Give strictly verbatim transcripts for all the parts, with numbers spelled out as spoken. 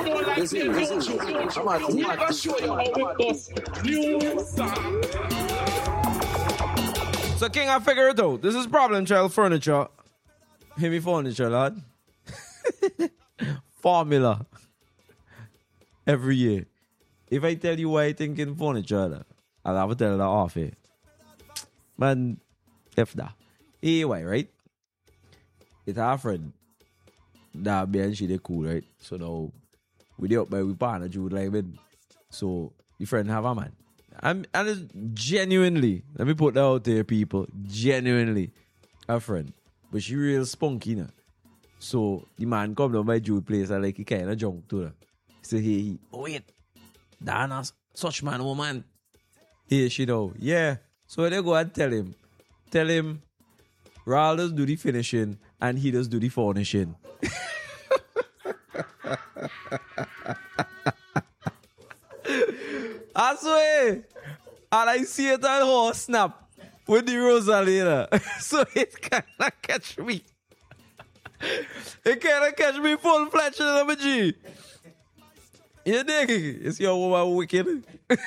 You know, like Listen, them listen. don't show, don't show. I'm at- We I'm gonna at- show you how we bust new song. So, King, I figure it out. This is Problem Child Furniture. Hear me furniture, lad. Formula. Every year. If I tell you why I think in furniture, I'll have to tell that off here. Man, F that. Anyway, right? It's our friend. That be and she they cool, right? So now we dey up by we partner you would like it. So your friend have a man. I'm and it's genuinely, let me put that out there, people. Genuinely a friend. But she real spunky, you know. So the man come down by Jude place and like he kinda junk to her. He say, hey, oh wait, Dana's such man, woman. Here she know. Yeah. So they go and tell him. Tell him Raul does do the finishing and he does do the furnishing. I swear. And I see it on horse snap with the Rosalina. So it kinda catch me. It kinda catch me full fledged in the G. You dig? Is your woman wicked?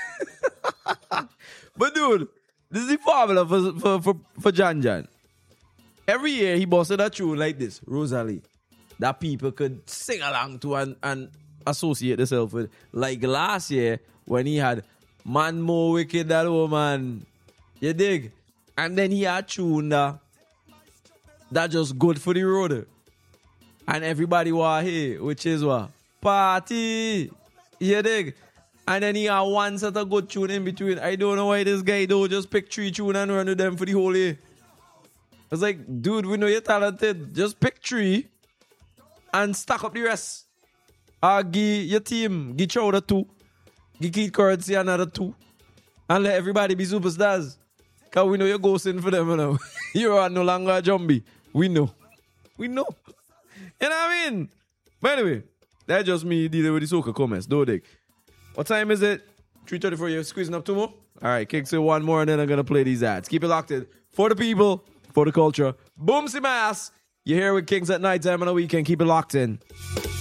But dude, this is the formula for for for, for Jan Jan. Every year he busted a tune like this, Rosalie, that people could sing along to and, and associate themselves with. Like last year when he had Man More Wicked That Woman. You dig? And then he had tune that, that just good for the road. And everybody was here, which is what? Party. You dig? And then he had one set of good tune in between. I don't know why this guy don't just pick three tune and run with them for the whole year. It's like, dude, we know you're talented. Just pick three and stack up the rest. Uh, give your team, give Chowder two. Give Keith Currency another two. And let everybody be superstars. Because we know you're ghosting for them, you know. You are no longer a zombie. We know. We know. You know what I mean? But anyway, that's just me dealing with the soca comments. Don't dig. What time is it? three thirty-four, you're squeezing up two more? All right, kick say one more and then I'm going to play these ads. Keep it locked in. For the people, for the culture. Boom, see my ass. You're here with Kings at night time on a weekend. Keep it locked in.